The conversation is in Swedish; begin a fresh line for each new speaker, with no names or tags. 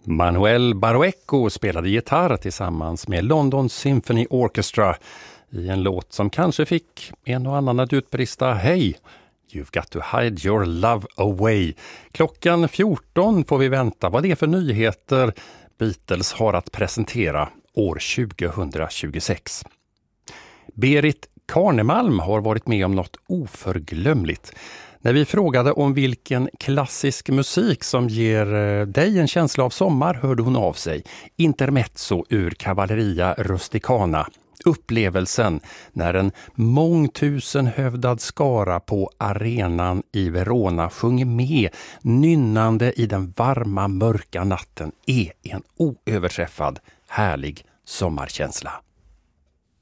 Manuel Barrueco spelade gitarr tillsammans med London Symphony Orchestra i en låt som kanske fick en och annan att utbrista "Hej! You've got to hide your love away." Klockan 14 får vi vänta vad det är för nyheter Beatles har att presentera år 2026. Berit Karnemalm har varit med om något oförglömligt. När vi frågade om vilken klassisk musik som ger dig en känsla av sommar hörde hon av sig. Intermezzo ur Cavalleria Rusticana. Upplevelsen när en mångtusenhövdad skara på arenan i Verona sjunger med nynnande i den varma mörka natten är en oöverträffad härlig sommarkänsla.